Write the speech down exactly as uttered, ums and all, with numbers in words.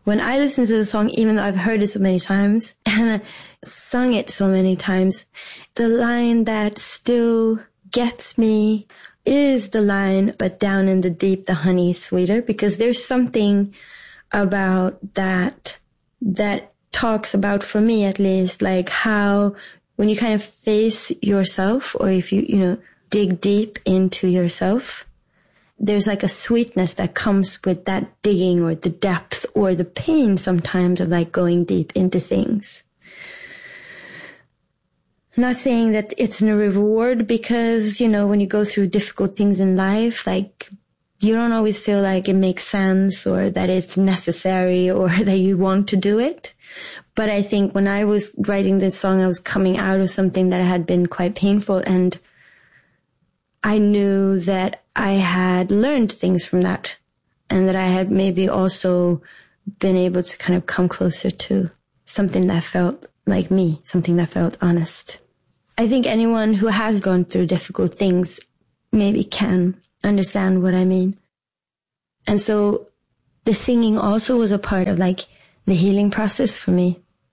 when I listen to the song, even though I've heard it so many times and I sung it so many times, the line that still gets me is the line, but down in the deep, the honey's sweeter, because there's something about that that talks about, for me at least, like how when you kind of face yourself, or if you, you know, dig deep into yourself, there's like a sweetness that comes with that digging, or the depth, or the pain sometimes of like going deep into things. I'm not saying that it's a reward, because, you know, when you go through difficult things in life, like you don't always feel like it makes sense, or that it's necessary, or that you want to do it. But I think when I was writing this song, I was coming out of something that had been quite painful, and I knew that I had learned things from that, and that I had maybe also been able to kind of come closer to something that felt like me, something that felt honest. I think anyone who has gone through difficult things maybe can understand what I mean. And so the singing also was a part of like the healing process for me.